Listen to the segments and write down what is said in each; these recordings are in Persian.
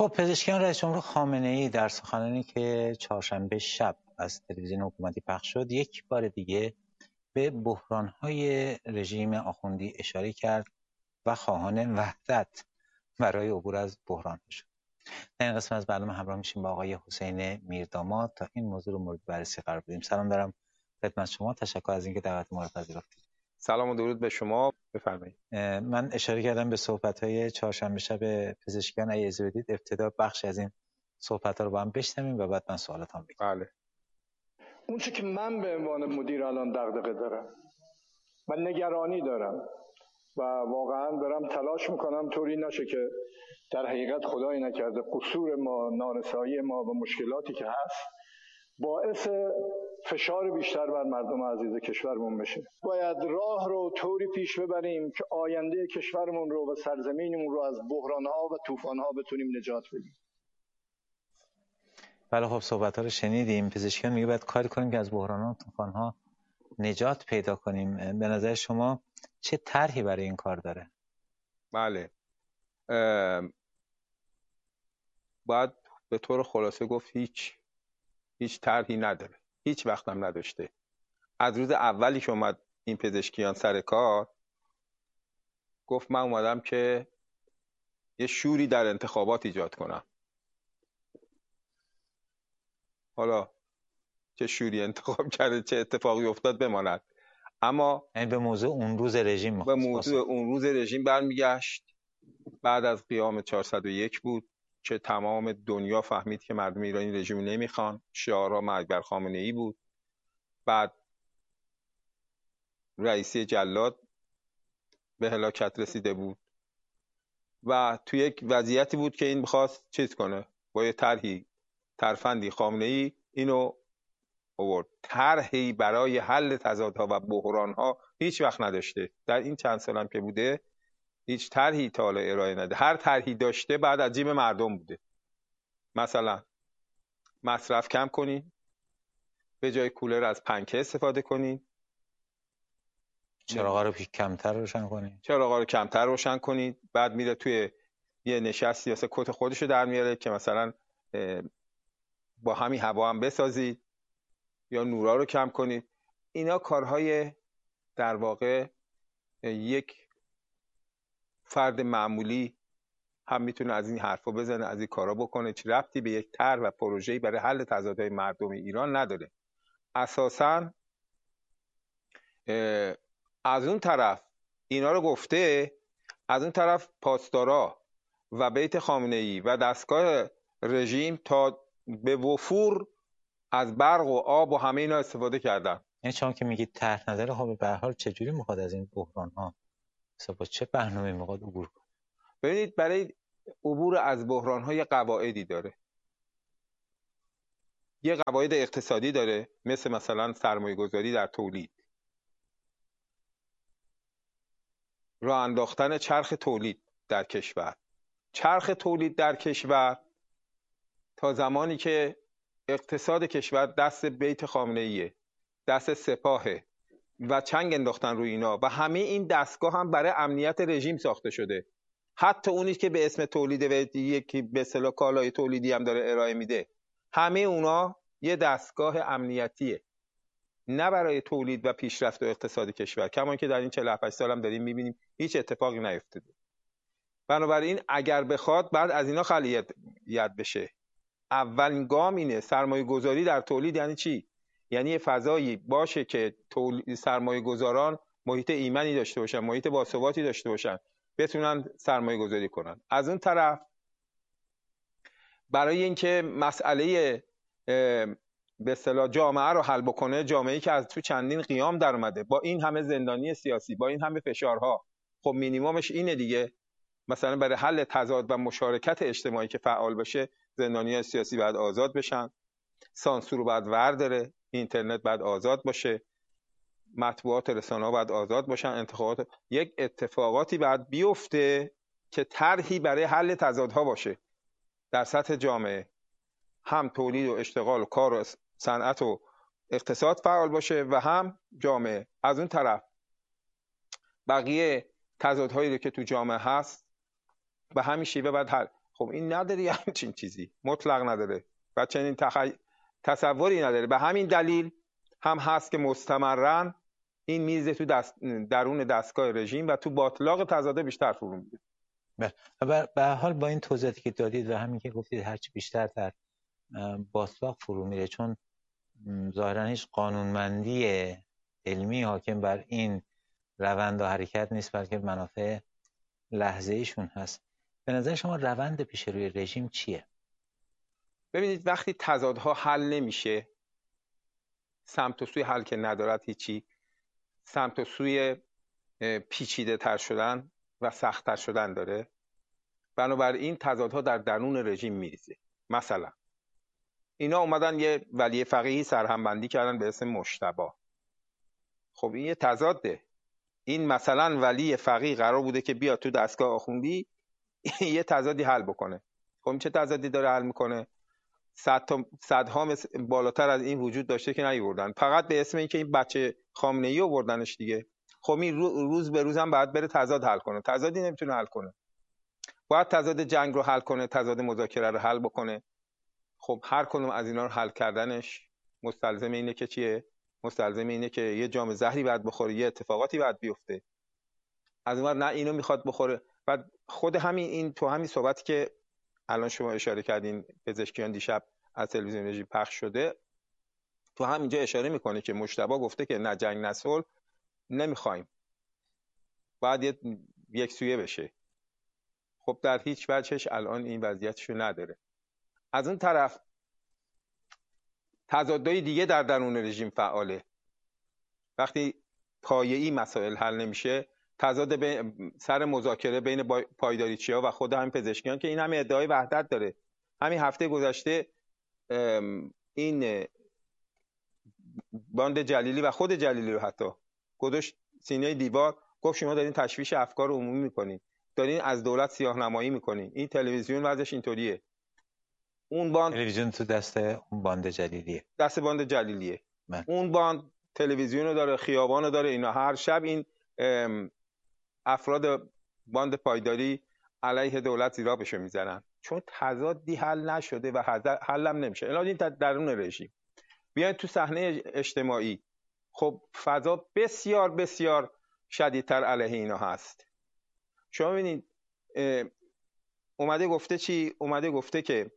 خب پزشکیان رئیس جمهور خامنه‌ای در سخنرانی که چهارشنبه شب از تلویزیون حکومتی پخش شد یک بار دیگه به بحران‌های رژیم آخوندی اشاره کرد و خواهان وحدت برای عبور از بحران شد. در این قسمت از برنامه همراه میشیم با آقای حسین میرداماد تا این موضوع رو مورد بررسی قرار بدیم. سلام دارم خدمت شما، تشکر از اینکه دعوت ما رو پذیرفتید. سلام و درود به شما، بفرمایید. من اشاره کردم به صحبت‌های چهارشنبه شب پزشکیان. اگه اجازه بدید ابتدا بخشی از این صحبت‌ها رو با هم بشنویم و بعد من سوالاتم بگم. بله. اون چه که من به عنوان مدیر الان دغدغه دارم و نگرانی دارم و واقعا دارم تلاش میکنم طوری نشه که در حقیقت خدایی نکرده قصور ما، نارسایی ما و مشکلاتی که هست باعث فشار بیشتر بر مردم عزیز کشورمون بشه. باید راه رو طوری پیش ببریم که آینده کشورمون رو و سرزمینمون رو از بحران‌ها و طوفان‌ها بتونیم نجات بدیم. بله خب صحبت‌ها رو شنیدیم. پزشکیان میگه باید کاری کنیم که از بحران‌ها و طوفان‌ها نجات پیدا کنیم. به نظر شما چه طرحی برای این کار داره؟ بله. باید به طور خلاصه گفت هیچ طرحی نداره. هیچ وقت هم نداشته. از روز اولی که اومد این پزشکیان سر کار گفت من اومدم که یه شوری در انتخابات ایجاد کنم. حالا چه شوری انتخاب کرده، چه اتفاقی افتاد بماند، اما یعنی به موضوع اون روز رژیم به موضوع اون روز رژیم برمیگشت. بعد از قیام 401 بود که تمام دنیا فهمید که مردم ایرانی رژیم نمیخوان. شعارها مرگ بر خامنه‌ای بود. بعد رئیسی جلاد به هلاکت رسیده بود و تو یک وضعیتی بود که این می‌خواست چیز کنه، با یه طرحی ترفندی خامنه‌ای اینو آورد. طرحی برای حل تضادها و بحرانها هیچ وقت نداشته. در این چند سالم که بوده هیچ طرحی تا حالا ارائه نده. هر طرحی داشته بعد از جیب مردم بوده. مثلا مصرف کم کنین، به جای کولر از پنکه استفاده کنین، چراغا رو کمتر روشن کنین، چراغا رو کمتر روشن کنید. بعد میره توی یه نشستی واسه کت خودشو در میاره که مثلا با همین هوا هم بسازید یا نورا رو کم کنید. اینا کارهای در واقع یک فرد معمولی هم میتونه از این حرفا بزنه، از این کارا بکنه. چه ربطی به یک طرح و پروژه‌ای برای حل تضادهای مردم ایران نداره. اساساً از اون طرف اینا رو گفته، از اون طرف پاسدارا و بیت خامنه‌ای و دستگاه رژیم تا به وفور از برق و آب و همه اینا استفاده کردن. یعنی شما که میگید طرح نداره، خب به هر حال چجوری میخواد از این بحران‌ها با چه برنامه‌ای میخواد عبور کنه؟ ببینید برای عبور از بحران‌ها یه قواعدی داره. یه قواعد اقتصادی داره، مثلا سرمایه‌گذاری در تولید، راه انداختن چرخ تولید در کشور. چرخ تولید در کشور تا زمانی که اقتصاد کشور دست بیت خامنه‌ایه، دست سپاهه و چنگ انداختن روی اینا و همه این دستگاه هم برای امنیت رژیم ساخته شده. حتی اونی که به اسم تولید و یکی به اصطلاح کالای تولیدی هم داره ارائه میده، همه اونا یه دستگاه امنیتیه، نه برای تولید و پیشرفت و اقتصاد کشور. کما که در این 48 سال هم داریم میبینیم هیچ اتفاقی نیفتاده. بنابراین اگر بخواد بعد از اینا خلیت بشه. اولین گام اینه. سرمایه گذاری در تولید یعنی چی؟ یعنی یه فضایی باشه که سرمایه گذاران محیط ایمنی داشته باشن، محیط باثباتی داشته باشن، بتونن سرمایه گذاری کنن. از اون طرف برای اینکه مسئله به اصطلاح جامعه رو حل بکنه، جامعه‌ای که از تو چندین قیام در اومده با این همه زندانی سیاسی، با این همه فشارها، خب مینیممش اینه دیگه. مثلا برای حل تضاد و مشارکت اجتماعی که فعال بشه، زندانیان سیاسی باید آزاد بشن، سانسور رو باید ورداره، اینترنت باید آزاد باشه، مطبوعات رسانه‌ها باید آزاد باشن، انتخابات، یک اتفاقاتی باید بیفته که طرحی برای حل تضادها باشه در سطح جامعه. هم تولید و اشتغال و کار و صنعت و اقتصاد فعال باشه و هم جامعه. از اون طرف بقیه تضادهایی رو که تو جامعه هست به همین شیوه باید حل. خب این نداره یه همچین چیزی، مطلق نداره و چنین تصوری نداره. به همین دلیل هم هست که مستمرن این میز تو درون دستگاه رژیم و تو باطلاق تضاد بیشتر فرو میره. به حال با این توضیحاتی که دادید و همین که گفتید هرچی بیشتر در باطلاق فرو میره، چون ظاهرا هیچ قانونمندی علمی حاکم بر این روند و حرکت نیست، بلکه منافع لحظه ایشون هست. به نظر شما روند پیش روی رژیم چیه؟ ببینید وقتی تضادها حل نمیشه، سمت و سوی حل که ندارد هیچی، سمت و سوی پیچیده تر شدن و سخت تر شدن داره، بنابراین تضادها در درون رژیم میریزه. مثلا اینا اومدن یه ولی فقیهی سرهمبندی کردن به اسم مجتبی. خب این یه تضاده. این مثلا ولی فقیه قرار بوده که بیاد تو دستگاه آخوندی یه تضادی حل بکنه. خب چه تضادی داره حل میکنه؟ صدها بالاتر از این وجود داشته که نیوردن، فقط به اسم اینکه این بچه خامنه‌ای آوردنش دیگه. خب این روز به روز هم باید بره تضاد حل کنه. تضادی نمیتونه حل کنه. باید تضاد جنگ رو حل کنه، تضاد مذاکره رو حل بکنه. خب هر کدوم از اینا رو حل کردنش مستلزم اینه که چیه؟ مستلزم اینه که یه جام زهری باید بخوره، یه اتفاقاتی باید بیفته. از اون ور نه اینو میخواد بخوره. و خود این تو همین صحبتی که الان شما اشاره کردین پزشکیان دیشب از تلویزیون رژیم پخش شده، تو همینجا اشاره میکنه که مجتبی گفته که نه جنگ نه صلح نمیخوایم، باید یک سویه بشه. خب در هیچ وجهش الان این وضعیتشو نداره. از اون طرف تضادهای دیگه در درون رژیم فعاله. وقتی پایه‌ای مسائل حل نمیشه، تضاد سر مذاکره بین پایداریچی‌ها و خود همین پزشکیان که این همه ادعای وحدت داره. همین هفته گذشته این باند جلیلی و خود جلیلی رو حتی گذاشت سینه دیوار، گفت شما دارین تشویش افکار عمومی میکنین، دارین از دولت سیاه‌نمایی میکنین. این تلویزیون وضعش اینطوریه. اون باند تلویزیون تو دست اون باند جلیلیه. دست باند جلیلیه. اون باند تلویزیون رو داره، خیابان رو داره. اینا هر شب این افراد باند پایداری علیه دولت زیرابشو میزنن، چون تضادی حل نشده و حلم نمیشه. الان این درون رژیم بیاین تو صحنه اجتماعی، خب فضا بسیار بسیار شدیدتر علیه اینا هست. شما ببینید اومده گفته چی؟ اومده گفته که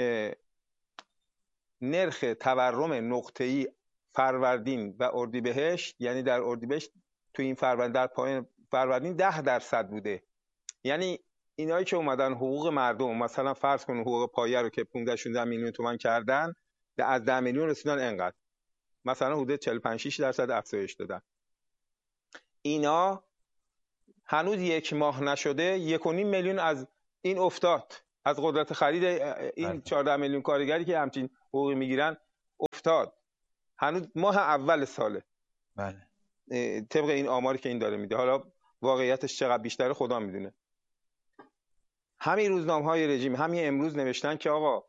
نرخ تورم نقطه‌ای فروردین و اردیبهشت، یعنی در اردیبهشت تو این فروردین، در پایان فروردین 10% بوده. یعنی اینایی که اومدن حقوق مردم، مثلا فرض کن حقوق پایه رو که 15-16 میلیون تومان کردن، از 10 میلیون رسیدن انقدر، مثلا حدود 45-6% افزایش دادن. اینا هنوز یک ماه نشده 1.5 میلیون از این افتاد، از قدرت خرید این 14 میلیون کارگری که همچین حقوقی میگیرن افتاد. هنوز ماه اول ساله. بله. طبق این آماری که این داره میده، حالا واقعیتش چقدر بیشتره خدا میدونه. همین روزنامه‌های رژیم همین امروز نوشتن که آقا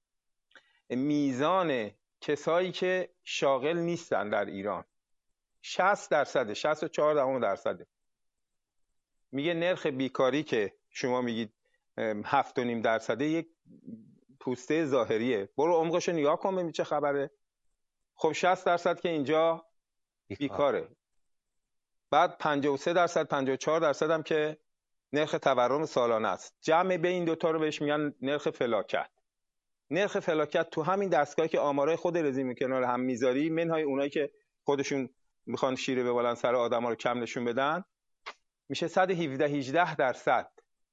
میزان کسایی که شاغل نیستن در ایران 60%، 64%. میگه نرخ بیکاری که شما میگید 7.5% یک پوسته ظاهریه. برو عمقش نگاه کن ببین چه خبره. خب 60% که اینجا بیکاره. بعد 53%، 54% هم که نرخ تورم سالانه است. جمع بین این دوتا رو بهش میگن نرخ فلاکت. نرخ فلاکت تو همین دستگاهی که آمارای خود رژیم کنار هم میذاری، منهای اونایی که خودشون میخوان شیره ببالن سر آدما رو کم نشون بدن، میشه 117-18%.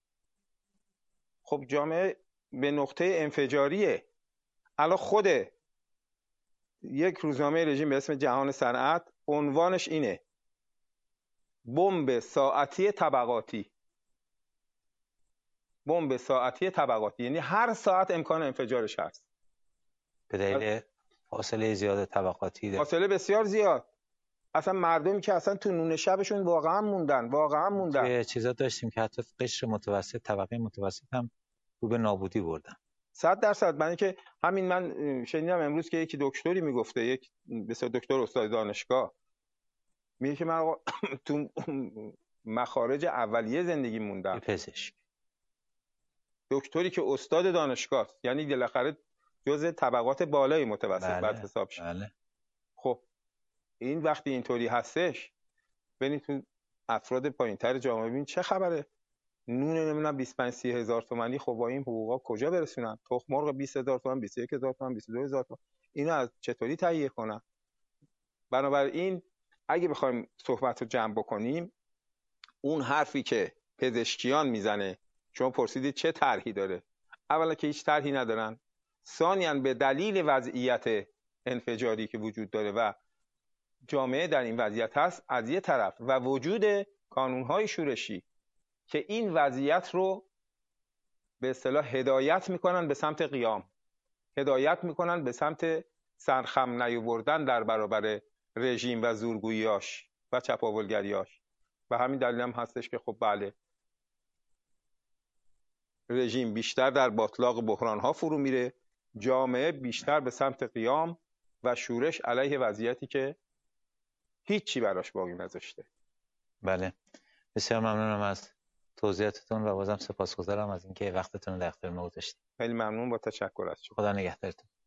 خب جامعه به نقطه انفجاریه. الان خود یک روزنامه رژیم به اسم جهان صنعت عنوانش اینه: بمب ساعتی طبقاتی. بمب ساعتی طبقاتی یعنی هر ساعت امکان انفجارش هست. به دلیل فاصله زیاد طبقاتی. فاصله بسیار زیاد. اصلا مردمی که اصلا تو نون شبشون واقعا موندن. توی چیزا داشتیم که حتی قشر متوسط، طبقه متوسط هم رو به نابودی بردن. 100%. من که همین من شنیدم امروز که یکی دکتری میگفته، یک بسیار دکتر استاد دانشگاه، میگه که من تو مخارج اولیه زندگی موندم. پزشک. دکتری که استاد دانشگاه است، یعنی بالاخره جزء طبقات بالای متوسط بله، بعد حساب شه. بله. خب این وقتی اینطوری هستش، برید تو افراد پایینتر جامعه ببین چه خبره. نون نمیدونم 25 30 هزار تومانی، خب با این حقوقا کجا برسونن؟ تخم مرغ 20,000 تومان، 21,000 تومان، 22,000 تومان، اینو از چطوری تهیه کنن؟ بنابراین اگه بخوایم صحبت رو جمع بکنیم، اون حرفی که پزشکیان میزنه، شما پرسیدید چه طرحی داره، اولا که هیچ طرحی ندارن، ثانیاً به دلیل وضعیت انفجاری که وجود داره و جامعه در این وضعیت هست از یه طرف، و وجود کانونهای شورشی که این وضعیت رو به اصطلاح هدایت میکنن به سمت قیام، هدایت میکنن به سمت سرخم نیاوردن در برابر رژیم و زورگوییاش و چپاولگریاش. و همین دلیل هم هستش که خب بله، رژیم بیشتر در باطلاق بحران‌ها فرو میره، جامعه بیشتر به سمت قیام و شورش علیه وضعیتی که هیچی براش باقی نذاشته. بله، بسیار ممنونم از توضیحاتتون و بازم سپاسگزارم از اینکه وقتتون رو در اختیار ما گذاشتید. خیلی ممنون، با تشکر از شما. خدا نگهدارتون.